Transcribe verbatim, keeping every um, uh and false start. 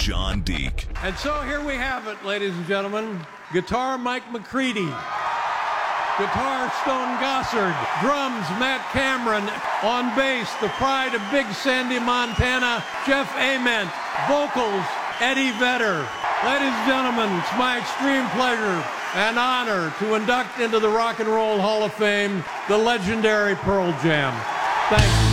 John Deek. And so here we have it, ladies and gentlemen. Guitar, Mike McCready. Guitar, Stone Gossard. Drums, Matt Cameron. On bass, the pride of Big Sandy, Montana, Jeff Ament. Vocals, Eddie Vedder. Ladies and gentlemen, it's my extreme pleasure and honor to induct into the Rock and Roll Hall of Fame the legendary Pearl Jam. Thank you.